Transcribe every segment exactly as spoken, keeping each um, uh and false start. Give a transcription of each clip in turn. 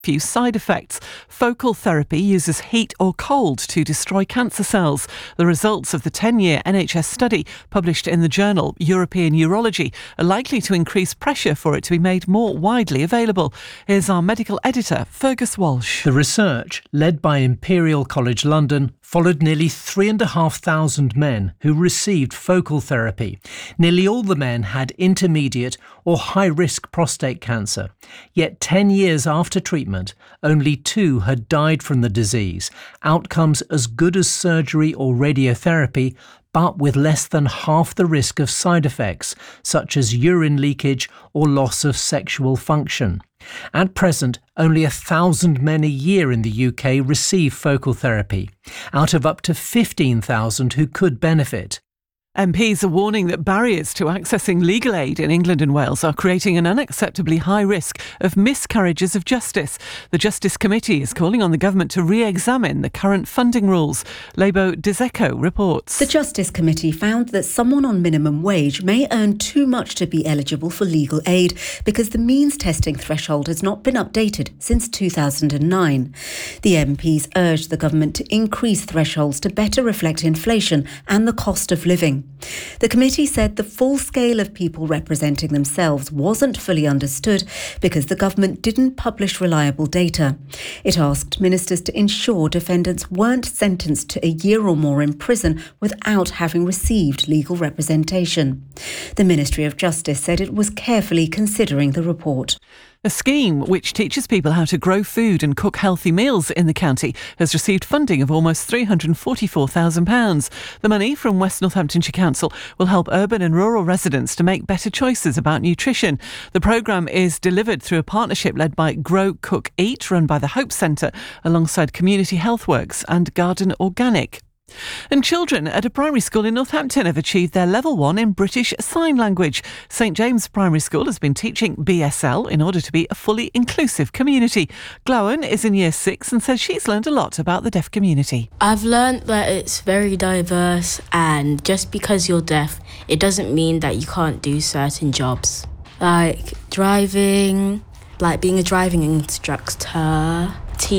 few side effects. Focal therapy uses heat or cold to destroy cancer cells. The results of the ten-year N H S study published in the journal European Urology are likely to increase pressure for it to be made more widely available. Here's our medical editor, Fergus Walsh. The research, led by Imperial College London, followed nearly three and a half thousand men who received focal therapy. Nearly all the men had intermediate or high-risk prostate cancer. Yet ten years after treatment, only two had died from the disease. Outcomes as good as surgery or radiotherapy, but with less than half the risk of side effects, such as urine leakage or loss of sexual function. At present, only a thousand men a year in the U K receive focal therapy, out of up to fifteen thousand who could benefit. M Ps are warning that barriers to accessing legal aid in England and Wales are creating an unacceptably high risk of miscarriages of justice. The Justice Committee is calling on the government to re-examine the current funding rules. Lebo Dzeko reports. The Justice Committee found that someone on minimum wage may earn too much to be eligible for legal aid because the means testing threshold has not been updated since two thousand nine. The M Ps urged the government to increase thresholds to better reflect inflation and the cost of living. The committee said the full scale of people representing themselves wasn't fully understood because the government didn't publish reliable data. It asked ministers to ensure defendants weren't sentenced to a year or more in prison without having received legal representation. The Ministry of Justice said it was carefully considering the report. A scheme which teaches people how to grow food and cook healthy meals in the county has received funding of almost three hundred forty-four thousand pounds. The money from West Northamptonshire Council will help urban and rural residents to make better choices about nutrition. The programme is delivered through a partnership led by Grow, Cook, Eat, run by the Hope Centre, alongside Community Healthworks and Garden Organic. And children at a primary school in Northampton have achieved their level one in British Sign Language. St James Primary School has been teaching B S L in order to be a fully inclusive community. Glowen is in year six and says she's learned a lot about the deaf community. I've learned that it's very diverse, and just because you're deaf, it doesn't mean that you can't do certain jobs. Like driving, like being a driving instructor,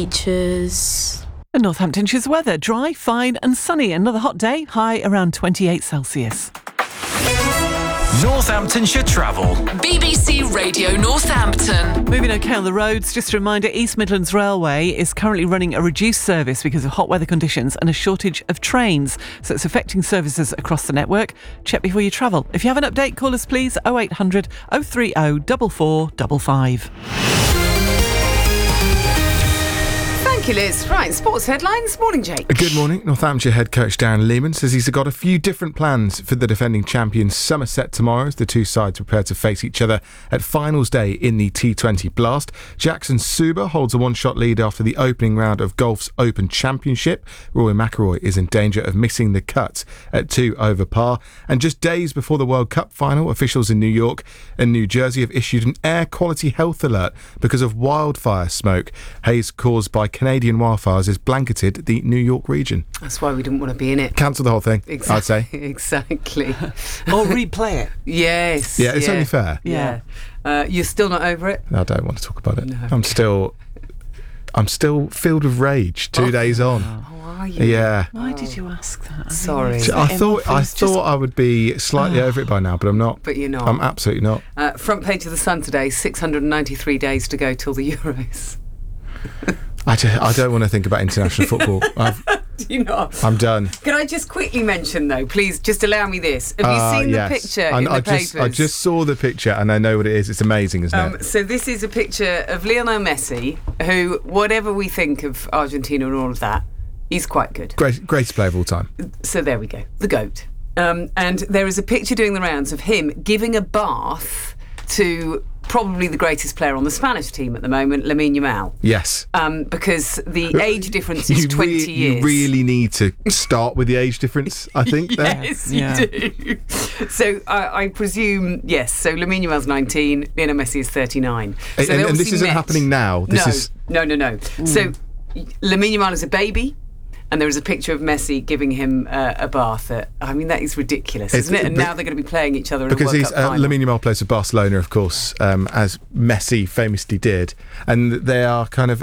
teachers. And Northamptonshire's weather, dry, fine and sunny. Another hot day, high around twenty-eight Celsius. Northamptonshire Travel. B B C Radio Northampton. Moving okay on the roads, just a reminder, East Midlands Railway is currently running a reduced service because of hot weather conditions and a shortage of trains. So it's affecting services across the network. Check before you travel. If you have an update, call us please oh eight hundred, oh three oh, four four five five. Thank you, Liz. Right, sports headlines. Morning, Jake. Good morning. Northamptonshire head coach Darren Lehman says he's got a few different plans for the defending champions Somerset tomorrow as the two sides prepare to face each other at finals day in the T twenty Blast. Jackson Suber holds a one-shot lead after the opening round of golf's Open Championship. Rory McIlroy is in danger of missing the cut at two over par. And just days before the World Cup final, officials in New York and New Jersey have issued an air quality health alert because of wildfire smoke. Haze caused by Canadian Canadian wildfires has blanketed the New York region. That's why we didn't want to be in it. Cancel the whole thing, exactly, I'd say. Exactly. Or replay it. Yes. Yeah, it's yeah. only fair. Yeah. Uh, you're still not over it? I don't want to talk about it. No. I'm still... I'm still filled with rage two oh. days on. Oh, are you? Yeah. Why did you ask that? I Sorry. Mean, I thought I thought just... I would be slightly oh. over it by now, but I'm not. But you're not. I'm absolutely not. Uh, front page of the Sun today, six hundred ninety-three days to go till the Euros. I, just, I don't want to think about international football. I've, Do you not? I'm done. Can I just quickly mention, though, please, just allow me this. Have you uh, seen yes. the picture I, in I the just, papers? I just saw the picture and I know what it is. It's amazing, isn't um, it? So this is a picture of Lionel Messi, who, whatever we think of Argentina and all of that, he's quite good. Great, greatest player of all time. So there we go. The GOAT. Um, and there is a picture doing the rounds of him giving a bath to probably the greatest player on the Spanish team at the moment, Lamine Yamal. Yes. Um, because the age difference is you twenty re- years. You really need to start with the age difference, I think. Yes, there. you Yeah. do. So I, I presume, yes, so Lamine Yamal's nineteen, Lionel Messi is thirty-nine. So and, and this isn't met. happening now. This no, is... no, no, no. Mm. So Lamine Yamal is a baby. and there is a picture of Messi giving him uh, a bath. At, I mean, that is ridiculous, isn't it's, it? And now they're going to be playing each other in because a World he's Cup uh, final. Lamine Yamal plays for Barcelona, of course, um, as Messi famously did, and they are kind of